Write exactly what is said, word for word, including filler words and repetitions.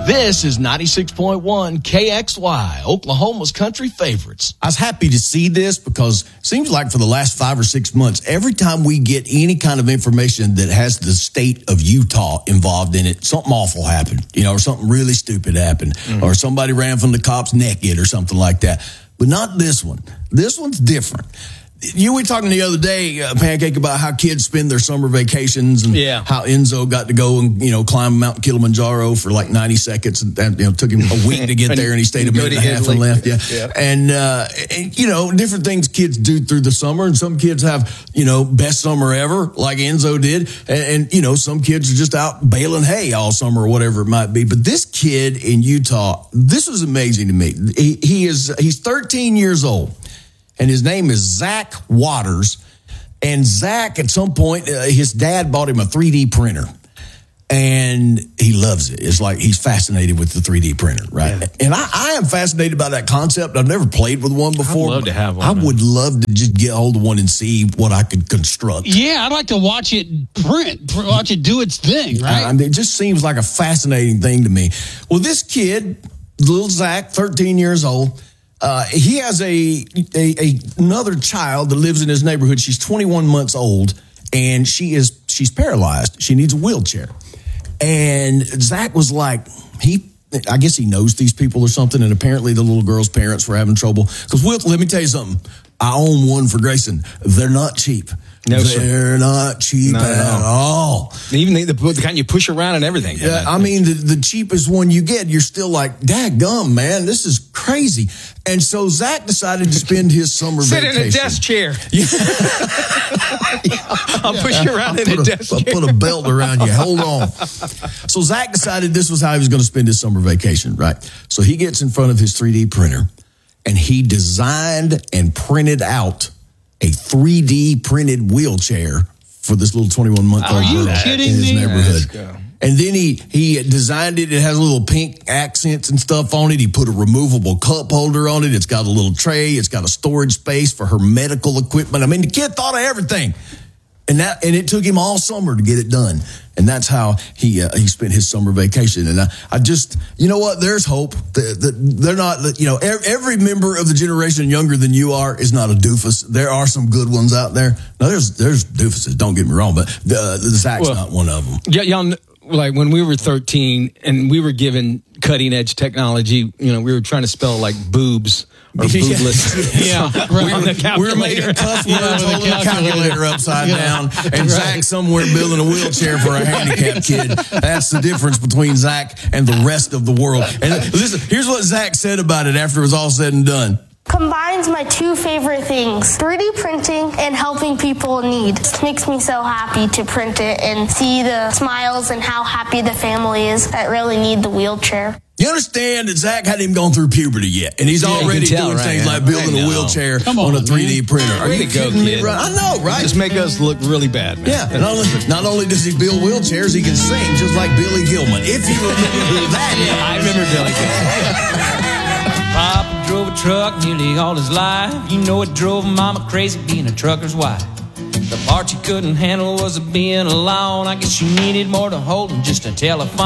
This is ninety-six point one K X Y, Oklahoma's country favorites. I was happy to see this because it seems like for the last five or six months, every time we get any kind of information that has the state of Utah involved in it, something awful happened, you know, or something really stupid happened, mm-hmm. or somebody ran from the cops naked or something like that. But not this one. This one's different. You were talking the other day, uh, Pancake, about how kids spend their summer vacations and yeah. how Enzo got to go and, you know, climb Mount Kilimanjaro for like ninety seconds. And that, you know, took him a week to get there and he stayed a minute and a half and left. Yeah. yeah. And, uh, and, you know, different things kids do through the summer. And some kids have, you know, best summer ever, like Enzo did. And, and, you know, some kids are just out baling hay all summer or whatever it might be. But this kid in Utah, this was amazing to me. He, he is, he's thirteen years old. And his name is Zach Waters. And Zach, at some point, uh, his dad bought him a three D printer. And he loves it. It's like he's fascinated with the three D printer, right? Yeah. And I, I am fascinated by that concept. I've never played with one before. I'd love to have one. I man. would love to just get hold of one and see what I could construct. Yeah, I'd like to watch it print, watch it do its thing, right? I mean, it just seems like a fascinating thing to me. Well, this kid, little Zach, thirteen years old, Uh, he has a, a, a another child that lives in his neighborhood. She's twenty-one months old, and she is she's paralyzed. She needs a wheelchair. And Zach was like, he, I guess he knows these people or something, and apparently the little girl's parents were having trouble. Because, Will, let me tell you something. I own one for Grayson. They're not cheap. No, They're sir. not cheap not at, at all. Even the, the, the kind you push around and everything. Yeah, I mean, the, the cheapest one you get, you're still like, dadgum, man, this is crazy. And so Zach decided to spend his summer Sit vacation. in a desk chair. I'll push you around I'll in a, a desk I'll chair. put a belt around you. Hold on. So Zach decided this was how he was going to spend his summer vacation, right? So he gets in front of his three D printer, and he designed and printed out a three D printed wheelchair for this little twenty-one-month-old Are you girl kidding in his me? neighborhood. And then he he designed it. It has little pink accents and stuff on it. He put a removable cup holder on it. It's got a little tray. It's got a storage space for her medical equipment. I mean, the kid thought of everything. And that and it took him all summer to get it done. And that's how he uh, he spent his summer vacation. And I, I just, you know what? There's hope. The, the, they're not, you know, every member of the generation younger than you are is not a doofus. There are some good ones out there. Now, there's there's doofuses, don't get me wrong, but the, the Zach's well, not one of them. Yeah, y'all, like when we were thirteen and we were given cutting edge technology, you know, we were trying to spell like boobs or boobless. yeah, right. We were, the we were making cuss words, yeah, holding the calculator upside yeah. down, and Zach somewhere building a wheelchair for a handicapped kid. That's the difference between Zach and the rest of the world. And listen, here's what Zach said about it after it was all said and done. Combines my two favorite things, three D printing and helping people in need. It makes me so happy to print it and see the smiles and how happy the family is that really need the wheelchair. You understand that Zach hadn't even gone through puberty yet, and he's yeah, already tell, doing right, things yeah. like building a wheelchair Come on, on, a three D man. printer. Are Way you to go, kidding me? kid. Right? I know, right? Just make us look really bad, man. Yeah, not only, not only does he build wheelchairs, he can sing just like Billy Gilman. If you remember who that is. I remember Billy Gilman. Papa drove a truck nearly all his life. You know it drove Mama crazy being a trucker's wife. The part she couldn't handle was being alone. I guess she needed more to hold than just a telephone.